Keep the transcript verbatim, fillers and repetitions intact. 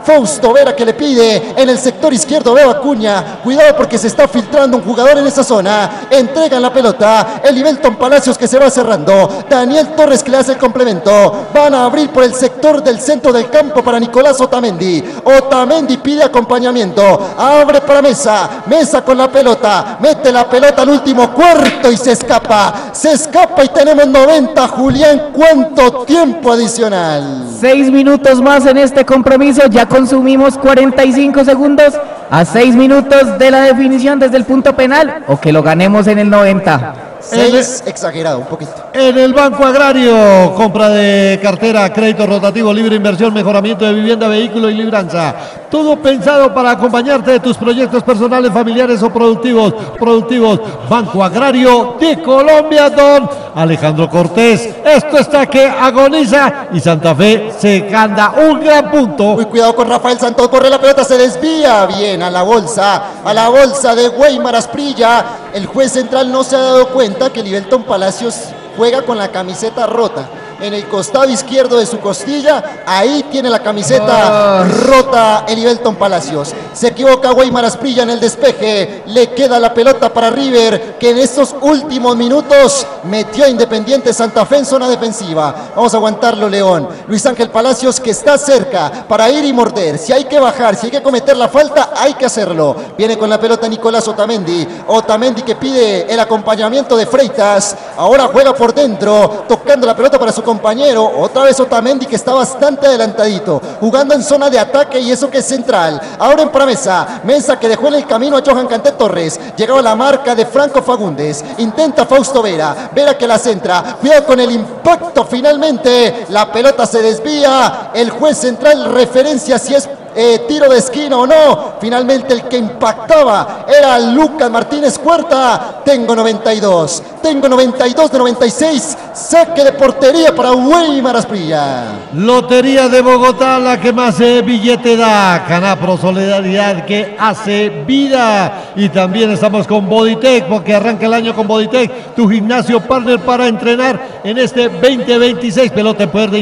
Fausto Vera que le pide en el sector izquierdo, veo Acuña, cuidado porque se está filtrando un jugador en esa zona, entregan la pelota, el Livelton Palacios que se va cerrando, Daniel Torres que le hace el complemento, van a abrir por el sector del centro del campo para Nicolás Otamendi, Otamendi pide acompañamiento, abre para Mesa, Mesa con la pelota, mete la pelota al último cuarto y se escapa, se escapa y tenemos noventa, Julián, ¿cuánto tiempo adicional? Seis minutos más en este compromiso, ya consumimos cuarenta y cinco segundos a seis minutos de la definición desde el punto penal, o que lo ganemos en el noventa. seis, exagerado un poquito. En el Banco Agrario, compra de cartera, crédito rotativo, libre inversión, mejoramiento de vivienda, vehículo y libranza. Todo pensado para acompañarte de tus proyectos personales, familiares o productivos. Productivos, Banco Agrario de Colombia, don Alejandro Cortés. Esto está que agoniza y Santa Fe se gana un gran punto. Muy cuidado con Rafael Santos, corre la pelota, se desvía bien a la bolsa, a la bolsa de Weimar Asprilla. El juez central no se ha dado cuenta que Livelton Palacios juega con la camiseta rota. En el costado izquierdo de su costilla, ahí tiene la camiseta oh. rota el Livelton Palacios. Se equivoca Weimar Asprilla en el despeje, le queda la pelota para River, que en estos últimos minutos metió a Independiente Santa Fe en zona defensiva. Vamos a aguantarlo, León. Luis Ángel Palacios que está cerca para ir y morder. Si hay que bajar, si hay que cometer la falta, hay que hacerlo. Viene con la pelota Nicolás Otamendi. Otamendi que pide el acompañamiento de Freitas. Ahora juega por dentro, tocando la pelota para su compañero, otra vez Otamendi que está bastante adelantadito, jugando en zona de ataque y eso que es central. Ahora en para Mesa, Mesa que dejó en el camino a Johan Canté Torres, llegaba la marca de Franco Fagundes, intenta Fausto Vera, Vera que la centra, cuidado con el impacto, finalmente la pelota se desvía, el juez central referencia si es Eh, tiro de esquina o no, finalmente el que impactaba era Lucas Martínez Cuarta. Tengo noventa y dos, tengo noventa y dos de noventa y seis, saque de portería para Weimar Asprilla. Lotería de Bogotá, la que más eh, billete da, Canapro Solidaridad que hace vida, y también estamos con Bodytech, porque arranca el año con Bodytech, tu gimnasio partner para entrenar en este veinte veintiséis, pelota en poder de